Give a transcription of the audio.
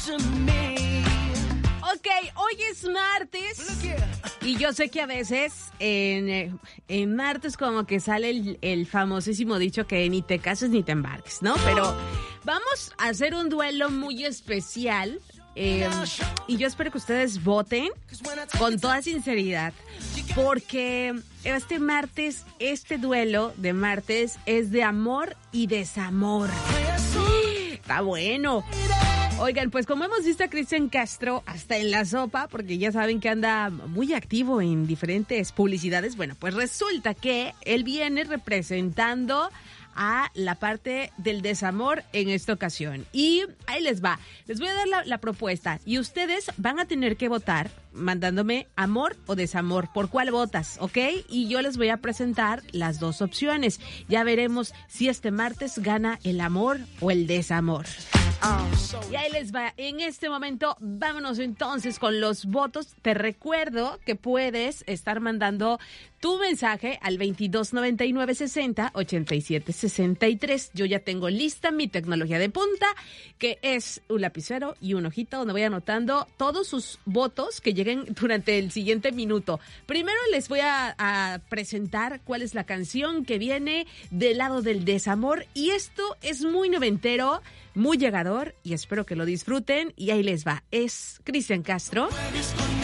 Ok, hoy es martes y yo sé que a veces en martes como que sale el famosísimo dicho que ni te cases ni te embarques, ¿no? Pero vamos a hacer un duelo muy especial y yo espero que ustedes voten con toda sinceridad porque este martes, este duelo de martes es de amor y desamor. Está bueno. Oigan, pues como hemos visto a Cristian Castro hasta en la sopa, porque ya saben que anda muy activo en diferentes publicidades, bueno, pues resulta que él viene representando a la parte del desamor en esta ocasión. Y ahí les va, les voy a dar la propuesta y ustedes van a tener que votar mandándome amor o desamor, por cuál votas, ¿ok? Y yo les voy a presentar las dos opciones. Ya veremos si este martes gana el amor o el desamor. Y ahí les va. En este momento, vámonos entonces con los votos. Te recuerdo que puedes estar mandando tu mensaje al 2299608763. Yo ya tengo lista mi tecnología de punta, que es un lapicero y un hojita donde voy anotando todos sus votos que lleguen durante el siguiente minuto. Primero les voy a presentar cuál es la canción que viene del lado del desamor. Y esto es muy noventero, muy llegador y espero que lo disfruten. Y ahí les va. Es Cristian Castro.